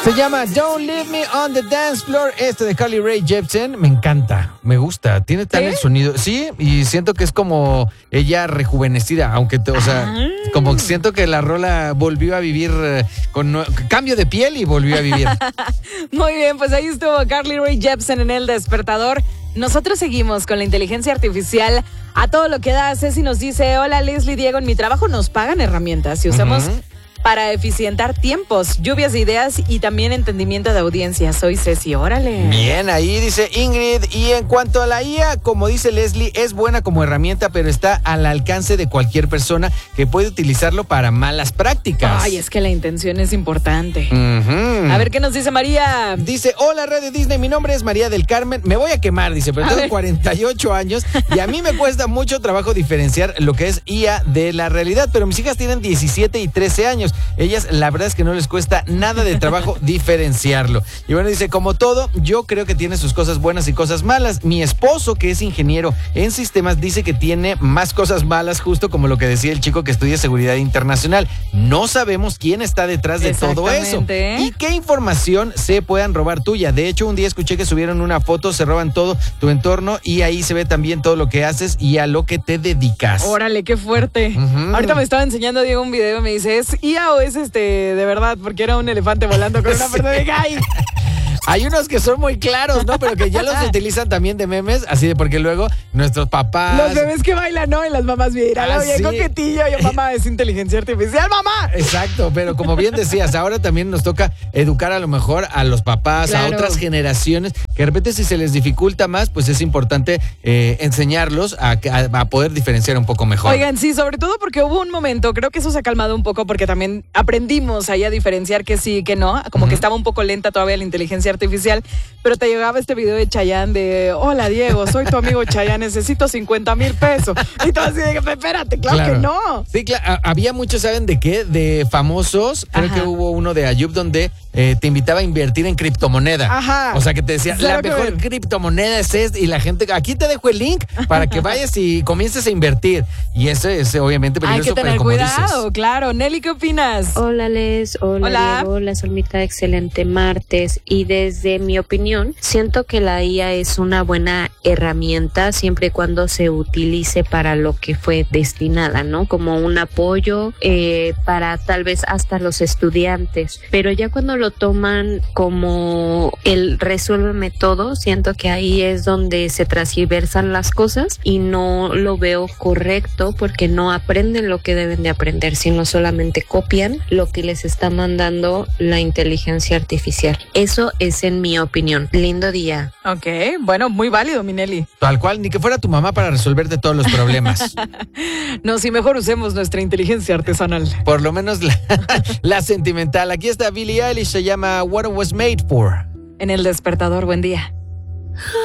Se llama Don't Leave Me on the Dance Floor. De Carly Rae Jepsen. Me encanta, me gusta. Tiene tal el sonido. Sí, y siento que es como ella rejuvenecida. Aunque, como siento que la rola volvió a vivir con cambio de piel y volvió a vivir. Muy bien, pues ahí estuvo Carly Rae Jepsen en El Despertador. Nosotros seguimos con la inteligencia artificial a todo lo que da. Ceci nos dice: hola Leslie, Diego, en mi trabajo nos pagan herramientas y usamos para eficientar tiempos, lluvias de ideas y también entendimiento de audiencia. Soy Ceci, órale. Bien, ahí dice Ingrid. Y en cuanto a la IA, como dice Leslie, es buena como herramienta, pero está al alcance de cualquier persona que puede utilizarlo para malas prácticas. Ay, es que la intención es importante. A ver qué nos dice María. Dice: hola Radio Disney, mi nombre es María del Carmen. Me voy a quemar, dice, pero tengo 48 años y a mí me cuesta mucho trabajo diferenciar lo que es IA de la realidad, pero mis hijas tienen 17 y 13 años. Ellas, la verdad es que no les cuesta nada de trabajo diferenciarlo. Y bueno, dice: como todo, yo creo que tiene sus cosas buenas y cosas malas. Mi esposo, que es ingeniero en sistemas, dice que tiene más cosas malas, justo como lo que decía el chico que estudia seguridad internacional. No sabemos quién está detrás de todo eso y qué información se puedan robar tuya. De hecho, un día escuché que subieron una foto, se roban todo tu entorno y ahí se ve también todo lo que haces y a lo que te dedicas. Órale, qué fuerte. Ahorita me estaba enseñando Diego un video y me dice: ¿es IA o es de verdad? Porque era un elefante volando con una persona de ¡ay! Hay unos que son muy claros, ¿no? Pero que ya los utilizan también de memes, así de porque luego nuestros papás... Los bebés que bailan, ¿no? Y las mamás mira, bien coquetillo. Yo, mamá, es inteligencia artificial, mamá. Exacto, pero como bien decías, ahora también nos toca educar a lo mejor a los papás, a otras generaciones, que de repente si se les dificulta más, pues es importante enseñarlos a poder diferenciar un poco mejor. Oigan, sí, sobre todo porque hubo un momento, creo que eso se ha calmado un poco porque también aprendimos ahí a diferenciar que sí y que no, como que estaba un poco lenta todavía la inteligencia artificial, pero te llegaba este video de Chayanne de: hola Diego, soy tu amigo Chayanne, necesito 50,000 pesos. Y tú así de: espérate, claro que no. Sí, claro, había muchos, ¿saben de qué? De famosos, creo que hubo uno de Ayub donde te invitaba a invertir en criptomoneda. O sea, que te decía: la mejor criptomoneda es esta, y la gente, aquí te dejo el link para que vayas y comiences a invertir. Y eso es obviamente peligroso. Hay que tener cuidado, claro. Nelly, ¿qué opinas? Hola Les, hola Diego, hola Solmita, excelente martes. Y desde mi opinión, siento que la IA es una buena herramienta siempre y cuando se utilice para lo que fue destinada, ¿no? Como un apoyo para tal vez hasta los estudiantes. Pero ya cuando lo toman como el resuélveme todo, siento que ahí es donde se transgiversan las cosas y no lo veo correcto porque no aprenden lo que deben de aprender, sino solamente copian lo que les está mandando la inteligencia artificial. Eso es en mi opinión. Lindo día. Ok, bueno, muy válido, mi Nelly. Tal cual, ni que fuera tu mamá para resolverte todos los problemas. No, si mejor usemos nuestra inteligencia artesanal. Por lo menos la sentimental. Aquí está Billie Eilish, se llama What It Was Made For. En El Despertador, buen día.